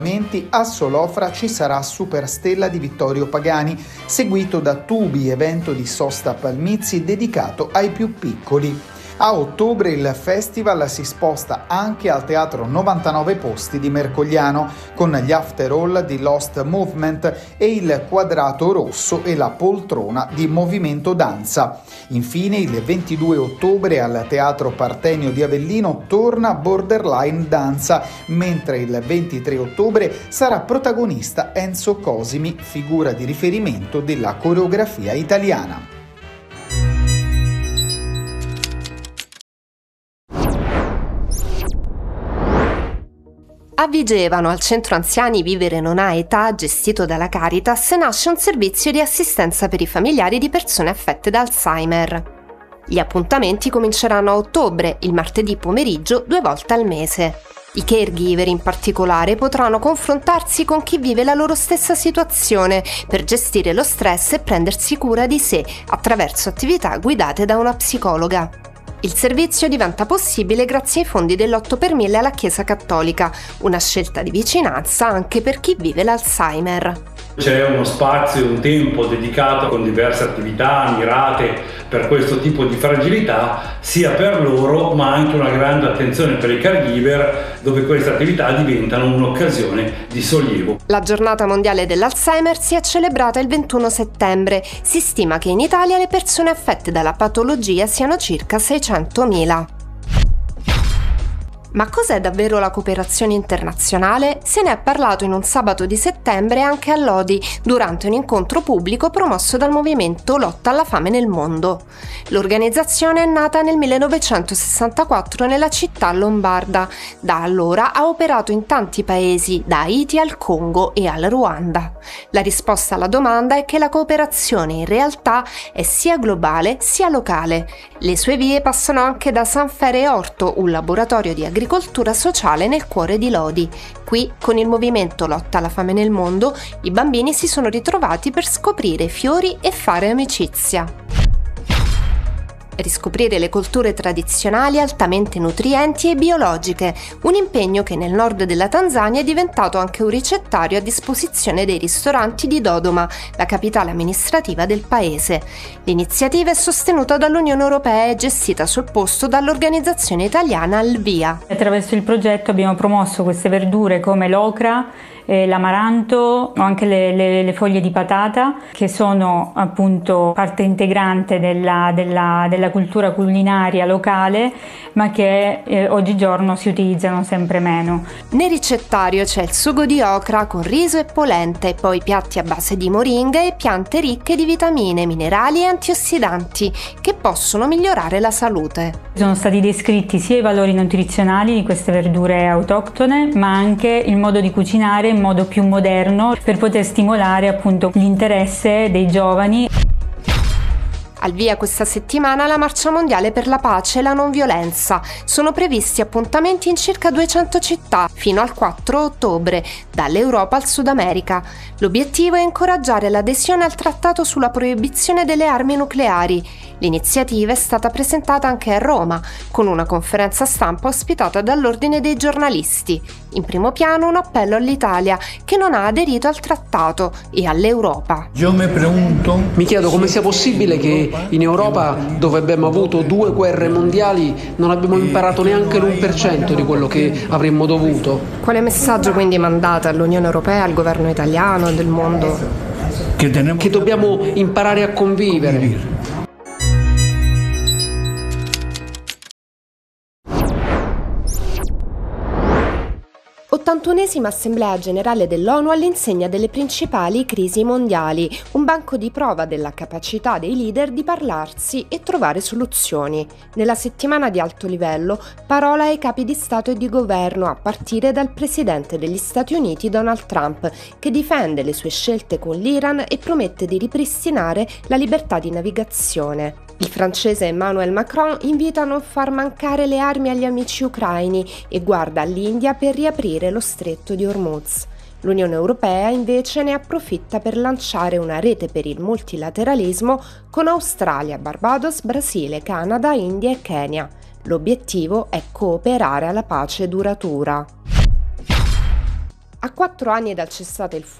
A Solofra ci sarà Superstella di Vittorio Pagani, seguito da Tubi, evento di Sosta Palmizzi dedicato ai più piccoli. A ottobre il festival si sposta anche al Teatro 99 Posti di Mercogliano, con gli after all di Lost Movement e il Quadrato Rosso e la Poltrona di Movimento Danza. Infine il 22 ottobre al Teatro Partenio di Avellino torna Borderline Danza, mentre il 23 ottobre sarà protagonista Enzo Cosimi, figura di riferimento della coreografia italiana. A Vigevano, al centro anziani Vivere non ha età, gestito dalla Caritas, nasce un servizio di assistenza per i familiari di persone affette da Alzheimer. Gli appuntamenti cominceranno a ottobre, il martedì pomeriggio, 2 volte al mese. I caregiver in particolare potranno confrontarsi con chi vive la loro stessa situazione per gestire lo stress e prendersi cura di sé attraverso attività guidate da una psicologa. Il servizio diventa possibile grazie ai fondi dell'8 per 1000 alla Chiesa Cattolica, una scelta di vicinanza anche per chi vive l'Alzheimer. C'è uno spazio, un tempo dedicato con diverse attività mirate per questo tipo di fragilità, sia per loro ma anche una grande attenzione per i caregiver, dove queste attività diventano un'occasione di sollievo. La giornata mondiale dell'Alzheimer si è celebrata il 21 settembre. Si stima che in Italia le persone affette dalla patologia siano circa 600.000. Ma cos'è davvero la cooperazione internazionale? Se ne è parlato in un sabato di settembre anche a Lodi, durante un incontro pubblico promosso dal movimento Lotta alla fame nel mondo. L'organizzazione è nata nel 1964 nella città lombarda. Da allora ha operato in tanti paesi, da Haiti al Congo e al Ruanda. La risposta alla domanda è che la cooperazione in realtà è sia globale sia locale. Le sue vie passano anche da San Fere Orto, un laboratorio di agricoltura sociale nel cuore di Lodi. Qui, con il movimento Lotta alla fame nel mondo, i bambini si sono ritrovati per scoprire fiori e fare amicizia. Riscoprire le colture tradizionali altamente nutrienti e biologiche, un impegno che nel nord della Tanzania è diventato anche un ricettario a disposizione dei ristoranti di Dodoma, la capitale amministrativa del paese. L'iniziativa è sostenuta dall'Unione Europea e gestita sul posto dall'organizzazione italiana Alvia. Attraverso il progetto abbiamo promosso queste verdure come l'ocra, l'amaranto o anche le foglie di patata, che sono appunto parte integrante della cultura culinaria locale, ma che oggigiorno si utilizzano sempre meno. Nel ricettario c'è il sugo di ocra con riso e polenta e poi piatti a base di moringa e piante ricche di vitamine, minerali e antiossidanti che possono migliorare la salute. Sono stati descritti sia i valori nutrizionali di queste verdure autoctone, ma anche il modo di cucinare in modo più moderno per poter stimolare appunto l'interesse dei giovani. Al via questa settimana la Marcia Mondiale per la Pace e la Non Violenza. Sono previsti appuntamenti in circa 200 città fino al 4 ottobre, dall'Europa al Sud America. L'obiettivo è incoraggiare l'adesione al trattato sulla proibizione delle armi nucleari. L'iniziativa è stata presentata anche a Roma, con una conferenza stampa ospitata dall'Ordine dei giornalisti. In primo piano un appello all'Italia, che non ha aderito al trattato, e all'Europa. Mi chiedo come sia possibile che in Europa, dove abbiamo avuto 2 guerre mondiali, non abbiamo imparato neanche l'1% di quello che avremmo dovuto. Quale messaggio quindi mandate all'Unione Europea, al governo italiano e del mondo? Che dobbiamo imparare a convivere. 81esima Assemblea Generale dell'ONU all'insegna delle principali crisi mondiali, un banco di prova della capacità dei leader di parlarsi e trovare soluzioni. Nella settimana di alto livello, parola ai capi di Stato e di Governo, a partire dal presidente degli Stati Uniti Donald Trump, che difende le sue scelte con l'Iran e promette di ripristinare la libertà di navigazione. Il francese Emmanuel Macron invita a non far mancare le armi agli amici ucraini e guarda all'India per riaprire lo stretto di Hormuz. L'Unione Europea invece ne approfitta per lanciare una rete per il multilateralismo con Australia, Barbados, Brasile, Canada, India e Kenya. L'obiettivo è cooperare alla pace duratura. A 4 anni dal cessate il